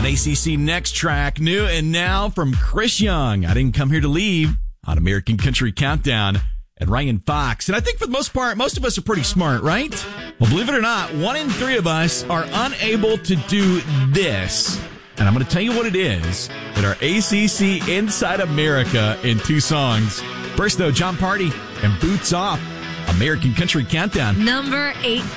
ACC Next Track, new and now from Chris Young. I Didn't Come Here to Leave on American Country Countdown and Ryan Fox. And I think for the most part, most of us are pretty smart, right? Well, believe it or not, 1 in 3 of us are unable to do this. And I'm going to tell you what it is in our ACC Inside America in 2 songs. First, though, John Party and Boots Off, American Country Countdown. Number 18.